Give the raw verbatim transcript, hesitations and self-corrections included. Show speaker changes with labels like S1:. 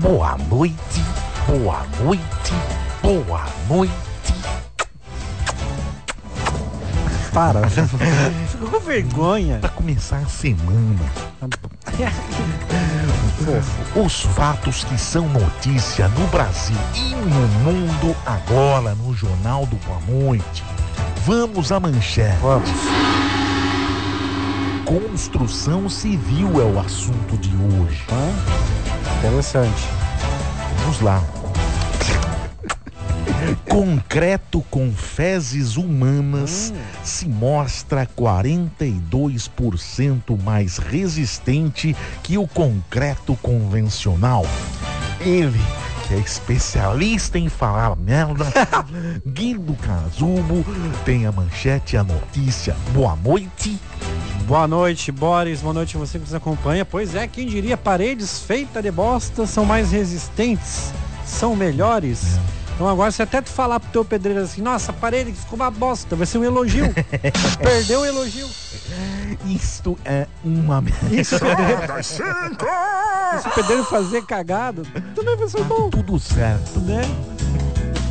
S1: Boa noite, boa noite, boa noite.
S2: Para, ficou com vergonha.
S1: Pra começar a semana. Os fatos que são notícia no Brasil e no mundo agora no Jornal do Boa Noite. Vamos à manchete.
S2: Vamos.
S1: Construção civil é o assunto de hoje.
S2: Ah, interessante.
S1: Vamos lá. Concreto com fezes humanas hum. se mostra quarenta e dois por cento mais resistente que o concreto convencional. Ele, que é especialista em falar merda, Guido Casulo, tem a manchete e a notícia. Boa noite.
S2: Boa noite, Boris. Boa noite a você que nos acompanha. Pois é, quem diria, paredes feitas de bosta são mais resistentes, são melhores. É. Então agora, se até tu falar pro teu pedreiro assim, nossa, a parede ficou uma bosta, vai ser um elogio. Perdeu o elogio.
S1: Isto é uma merda.
S2: Isso, pedreiro. Se o pedreiro fazer cagado, tudo vai ser bom.
S1: Tudo certo,
S2: né?